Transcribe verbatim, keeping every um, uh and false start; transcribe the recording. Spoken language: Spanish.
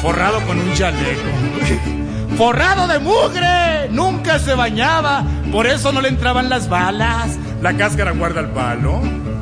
forrado con un chaleco, forrado de mugre, nunca se bañaba, por eso no le entraban las balas. La cáscara guarda el palo.